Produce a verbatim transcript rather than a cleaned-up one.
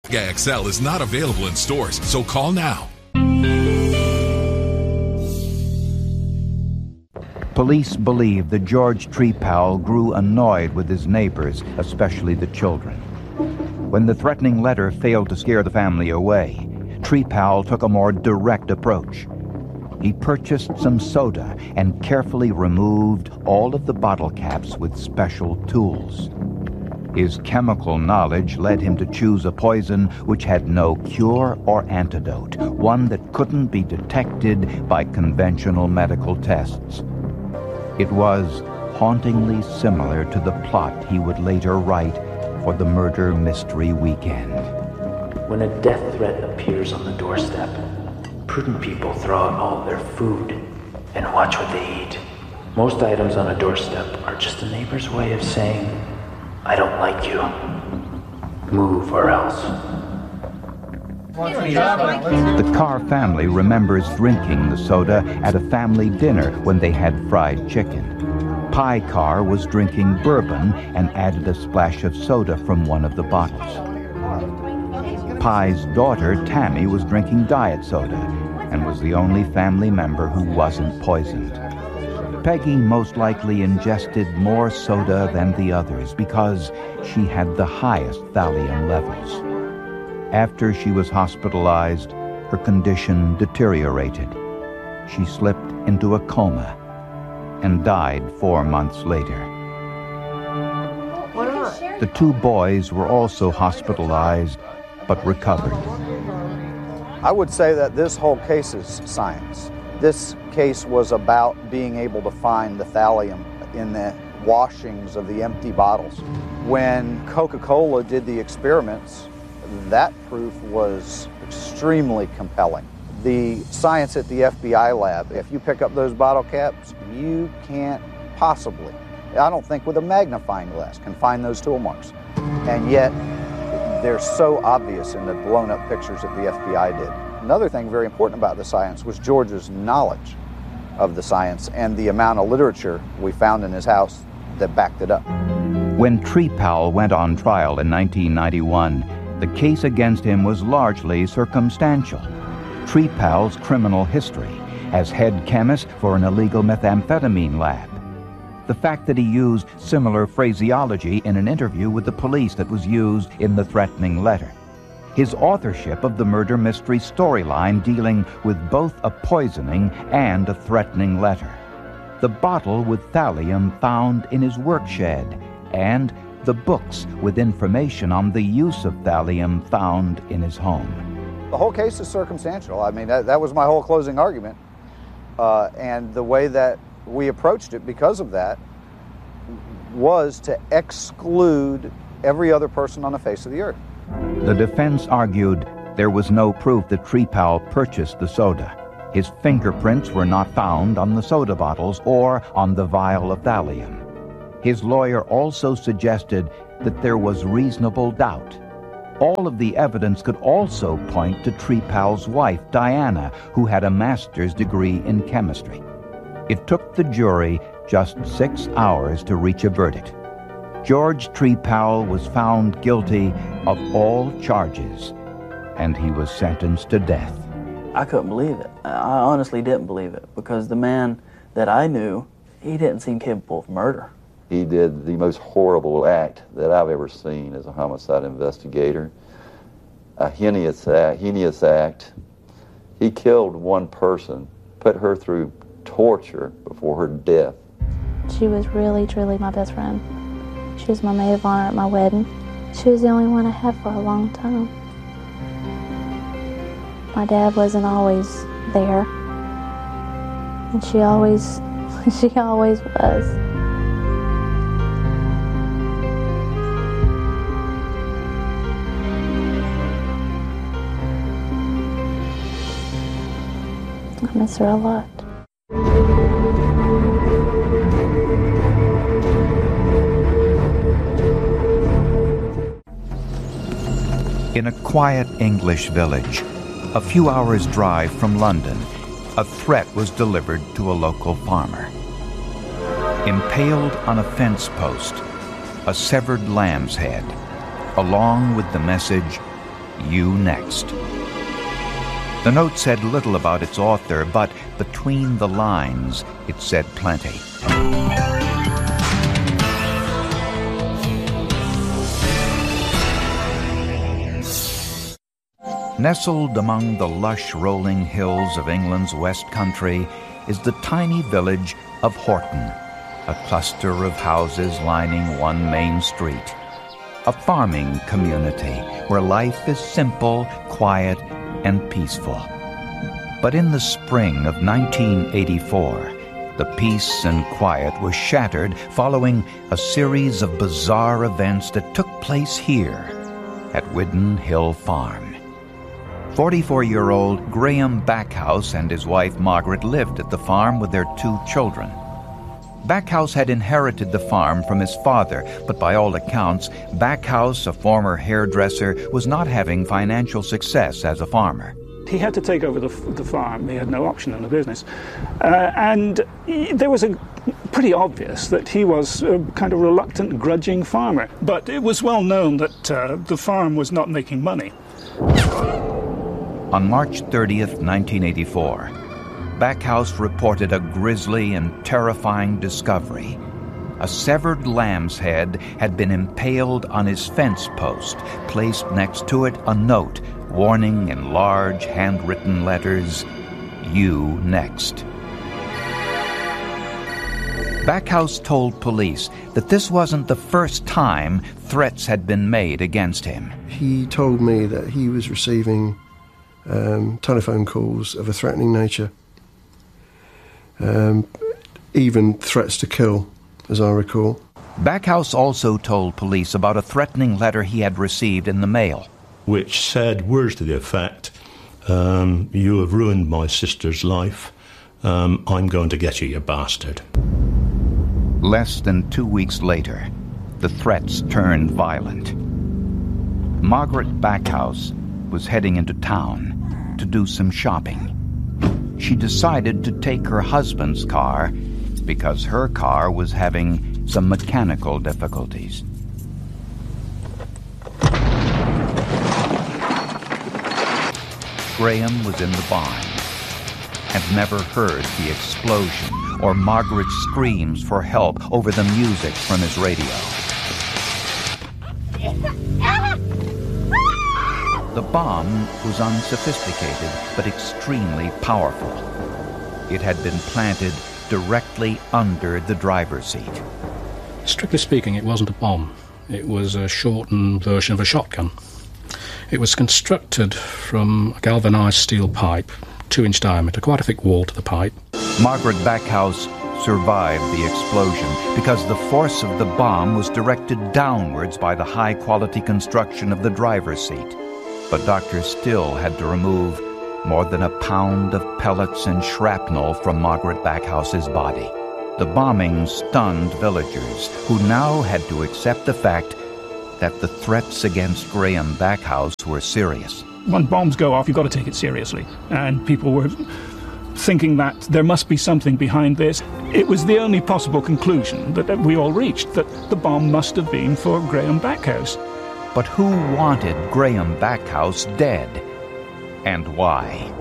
X L is not available in stores, so call now. Police believe that George Trepal grew annoyed with his neighbors, especially the children. When the threatening letter failed to scare the family away, Trepal took a more direct approach. He purchased some soda and carefully removed all of the bottle caps with special tools. His chemical knowledge led him to choose a poison which had no cure or antidote, one that couldn't be detected by conventional medical tests. It was hauntingly similar to the plot he would later write for the Murder Mystery Weekend. When a death threat appears on the doorstep, prudent people throw out all their food and watch what they eat. Most items on a doorstep are just a neighbor's way of saying, I don't like you. Move or else. The Carr family remembers drinking the soda at a family dinner when they had fried chicken. Pye Carr was drinking bourbon and added a splash of soda from one of the bottles. Pye's daughter, Tammy, was drinking diet soda and was the only family member who wasn't poisoned. Peggy most likely ingested more soda than the others because she had the highest thallium levels. After she was hospitalized, her condition deteriorated. She slipped into a coma and died four months later. The two boys were also hospitalized but recovered. I would say that this whole case is science. This case was about being able to find the thallium in the washings of the empty bottles. When Coca-Cola did the experiments, that proof was extremely compelling. The science at the F B I lab, if you pick up those bottle caps, you can't possibly, I don't think with a magnifying glass, can find those tool marks. And yet, they're so obvious in the blown-up pictures that the F B I did. Another thing very important about the science was George's knowledge of the science and the amount of literature we found in his house that backed it up. When Trepal went on trial in nineteen ninety-one, the case against him was largely circumstantial. Trepal's criminal history as head chemist for an illegal methamphetamine lab. The fact that he used similar phraseology in an interview with the police that was used in the threatening letter. His authorship of the murder mystery storyline dealing with both a poisoning and a threatening letter. The bottle with thallium found in his work shed, and the books with information on the use of thallium found in his home. The whole case is circumstantial. I mean, that, that was my whole closing argument. Uh, and the way that we approached it because of that was to exclude every other person on the face of the earth. The defense argued there was no proof that Trepal purchased the soda. His fingerprints were not found on the soda bottles or on the vial of thallium. His lawyer also suggested that there was reasonable doubt. All of the evidence could also point to Trepal's wife, Diana, who had a master's degree in chemistry. It took the jury just six hours to reach a verdict. George Trepal was found guilty of all charges, and he was sentenced to death. I couldn't believe it. I honestly didn't believe it, because the man that I knew, he didn't seem capable of murder. He did the most horrible act that I've ever seen as a homicide investigator. A heinous act. Heinous act. He killed one person, put her through torture before her death. She was really, truly my best friend. She was my maid of honor at my wedding. She was the only one I had for a long time. My dad wasn't always there, and she always, she always was. I miss her a lot. In a quiet English village, a few hours' drive from London, a threat was delivered to a local farmer. Impaled on a fence post, a severed lamb's head, along with the message, You Next. The note said little about its author, but between the lines, it said plenty. Nestled among the lush rolling hills of England's West Country is the tiny village of Horton, a cluster of houses lining one main street. A farming community where life is simple, quiet, and peaceful. But in the spring of nineteen eighty-four, the peace and quiet was shattered following a series of bizarre events that took place here at Widden Hill Farm. forty-four-year-old Graham Backhouse and his wife Margaret lived at the farm with their two children. Backhouse had inherited the farm from his father, but by all accounts, Backhouse, a former hairdresser, was not having financial success as a farmer. He had to take over the, the farm. He had no option in the business. Uh, and he, there was a pretty obvious that he was a kind of reluctant, grudging farmer. But it was well known that uh, the farm was not making money. On March thirtieth, nineteen eighty-four, Backhouse reported a grisly and terrifying discovery. A severed lamb's head had been impaled on his fence post. Placed next to it a note warning in large handwritten letters, "You Next." Backhouse told police that this wasn't the first time threats had been made against him. He told me that he was receiving um, telephone calls of a threatening nature. Um, even threats to kill, as I recall. Backhouse also told police about a threatening letter he had received in the mail, which said words to the effect, um, "You have ruined my sister's life. Um, I'm going to get you, you bastard." Less than two weeks later, the threats turned violent. Margaret Backhouse was heading into town to do some shopping. She decided to take her husband's car because her car was having some mechanical difficulties. Graham was in the barn and never heard the explosion or Margaret's screams for help over the music from his radio. The bomb was unsophisticated but extremely powerful. It had been planted directly under the driver's seat. Strictly speaking, it wasn't a bomb. It was a shortened version of a shotgun. It was constructed from a galvanized steel pipe, two-inch diameter, quite a thick wall to the pipe. Margaret Backhouse survived the explosion because the force of the bomb was directed downwards by the high-quality construction of the driver's seat. But doctors still had to remove more than a pound of pellets and shrapnel from Margaret Backhouse's body. The bombing stunned villagers who now had to accept the fact that the threats against Graham Backhouse were serious. When bombs go off, you've got to take it seriously. And people were thinking that there must be something behind this. It was the only possible conclusion that we all reached, that the bomb must have been for Graham Backhouse. But who wanted Graham Backhouse dead? And why?